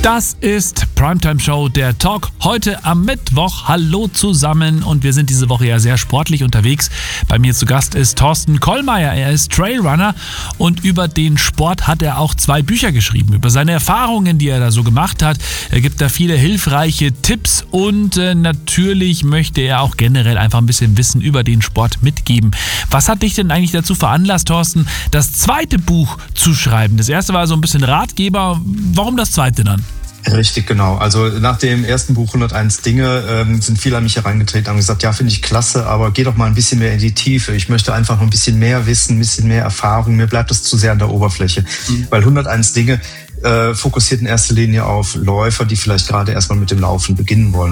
Das ist Primetime Show, der Talk, heute am Mittwoch. Hallo zusammen und wir sind diese Woche ja sehr sportlich unterwegs. Bei mir zu Gast ist Thorsten Kollmeier, er ist Trailrunner und über den Sport hat er auch 2 Bücher geschrieben. Über seine Erfahrungen, die er da so gemacht hat. Er gibt da viele hilfreiche Tipps und natürlich möchte er auch generell einfach ein bisschen Wissen über den Sport mitgeben. Was hat dich denn eigentlich dazu veranlasst, Thorsten, das 2. Buch zu schreiben? Das erste war so ein bisschen Ratgeber. Warum das 2. dann? Richtig, genau. Also nach dem ersten Buch 101 Dinge sind viele an mich herangetreten und haben gesagt, ja, finde ich klasse, aber geh doch mal ein bisschen mehr in die Tiefe. Ich möchte einfach noch ein bisschen mehr Wissen, ein bisschen mehr Erfahrung. Mir bleibt das zu sehr an der Oberfläche. Weil 101 Dinge fokussiert in erster Linie auf Läufer, die vielleicht gerade erstmal mit dem Laufen beginnen wollen.